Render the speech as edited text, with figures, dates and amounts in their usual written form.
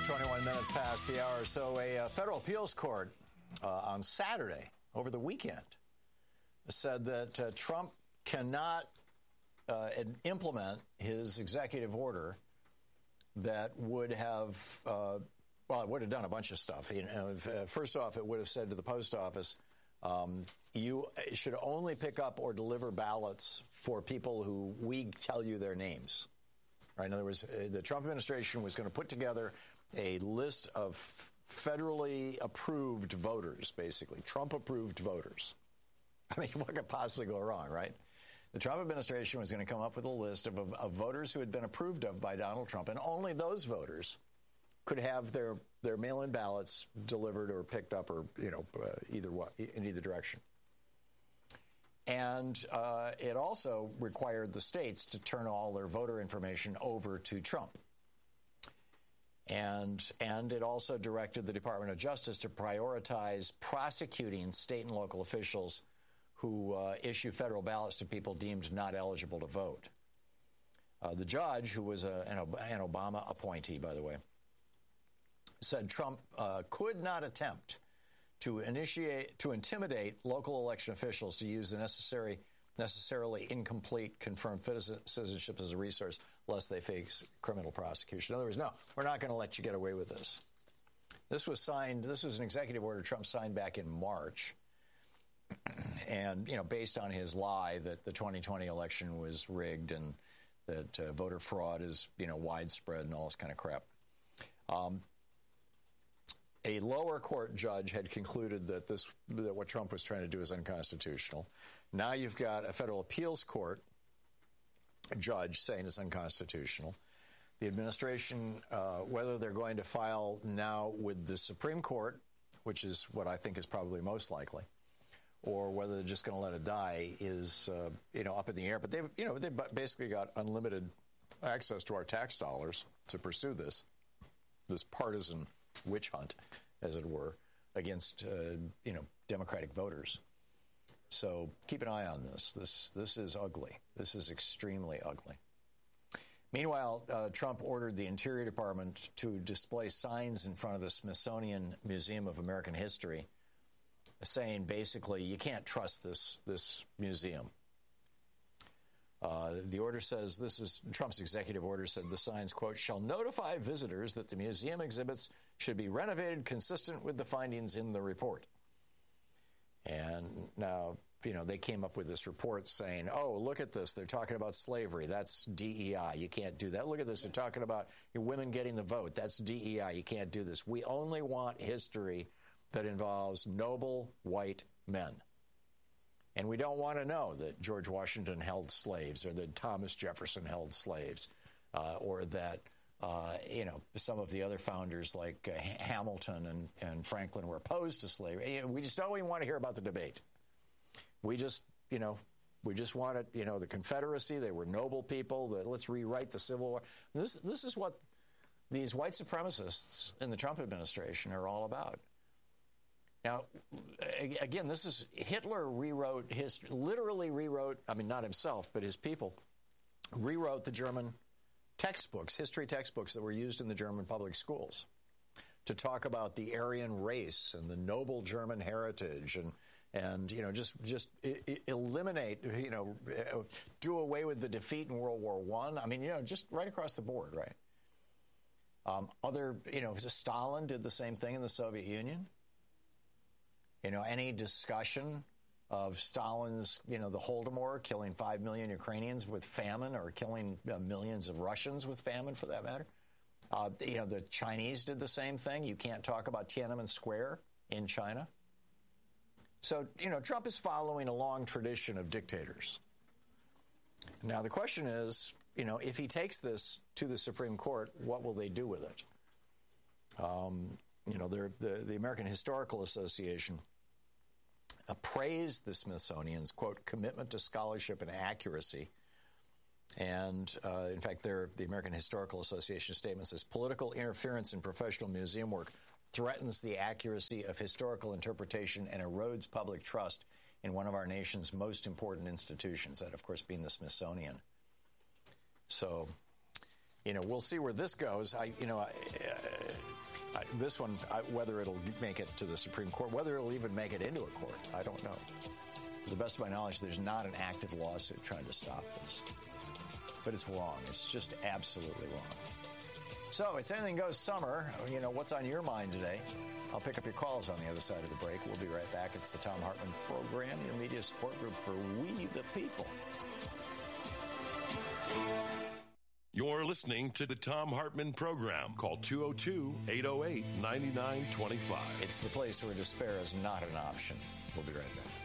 21 minutes past the hour. So a federal appeals court on Saturday, over the weekend, said that Trump cannot implement his executive order that would have, it would have done a bunch of stuff. First off, it would have said to the post office, you should only pick up or deliver ballots for people who we tell you their names. Right? In other words, the Trump administration was going to put together a list of federally approved voters, basically, Trump-approved voters. I mean, what could possibly go wrong, right? The Trump administration was going to come up with a list of voters who had been approved of by Donald Trump, and only those voters could have their mail-in ballots delivered or picked up, or in either direction. And it also required the states to turn all their voter information over to Trump. And it also directed the Department of Justice to prioritize prosecuting state and local officials who issue federal ballots to people deemed not eligible to vote. The judge, who was an Obama appointee, by the way, said Trump could not attempt to intimidate local election officials to use the necessarily incomplete confirmed citizenship as a resource, lest they face criminal prosecution. In other words, no, we're not going to let you get away with this. This was an executive order Trump signed back in March, and based on his lie that the 2020 election was rigged and that voter fraud is widespread and all this kind of crap. A lower court judge had concluded that what Trump was trying to do is unconstitutional. Now you've got a federal appeals court judge saying it's unconstitutional. The administration, whether they're going to file now with the Supreme Court, which is what I think is probably most likely, or whether they're just going to let it die, is up in the air. But they've basically got unlimited access to our tax dollars to pursue this partisan witch hunt, as it were, against Democratic voters. So keep an eye on this. This is ugly. This is extremely ugly. Meanwhile, Trump ordered the Interior Department to display signs in front of the Smithsonian Museum of American History saying basically you can't trust this museum. The order says, this is Trump's executive order, said the signs, quote, shall notify visitors that the museum exhibits should be renovated consistent with the findings in the report. And now, they came up with this report saying, oh, look at this. They're talking about slavery. That's DEI. You can't do that. Look at this. They're talking about women getting the vote. That's DEI. You can't do this. We only want history that involves noble white men. And we don't want to know that George Washington held slaves or that Thomas Jefferson held slaves or that, some of the other founders like Hamilton and Franklin were opposed to slavery. We just don't even want to hear about the debate. We just want it, the Confederacy. They were noble people. Let's rewrite the Civil War. This is what these white supremacists in the Trump administration are all about. Now, again, this is Hitler rewrote history, literally rewrote, not himself, but his people, rewrote the German textbooks, history textbooks that were used in the German public schools to talk about the Aryan race and the noble German heritage and just eliminate, do away with the defeat in World War I. Just right across the board, right? Stalin did the same thing in the Soviet Union. Any discussion of Stalin's, the Holodomor, killing 5 million Ukrainians with famine or killing millions of Russians with famine, for that matter. The Chinese did the same thing. You can't talk about Tiananmen Square in China. So, Trump is following a long tradition of dictators. Now, the question is, if he takes this to the Supreme Court, what will they do with it? The American Historical Association praised the Smithsonian's, quote, commitment to scholarship and accuracy. And, in fact, the American Historical Association statement says, political interference in professional museum work threatens the accuracy of historical interpretation and erodes public trust in one of our nation's most important institutions, that, of course, being the Smithsonian. So, we'll see where this goes. This one, whether it'll make it to the Supreme Court, whether it'll even make it into a court, I don't know. To the best of my knowledge, there's not an active lawsuit trying to stop this. But it's wrong. It's just absolutely wrong. So it's Anything Goes Summer. You know, what's on your mind today? I'll pick up your calls on the other side of the break. We'll be right back. It's the Thom Hartmann Program, your media support group for We the People. You're listening to the Thom Hartmann Program. Call 202-808-9925. It's the place where despair is not an option. We'll be right back.